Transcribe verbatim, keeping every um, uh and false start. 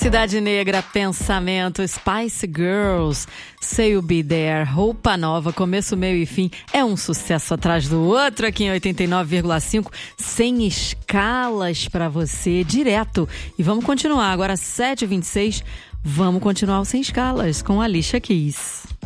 Cidade Negra, Pensamento, Spice Girls, Say You'll Be There, Roupa Nova, Começo, Meio e Fim. É um sucesso atrás do outro aqui em oitenta e nove vírgula cinco, sem escalas pra você, direto. E vamos continuar agora, sete e vinte e seis, vamos continuar o Sem Escalas com a Alicia Keys.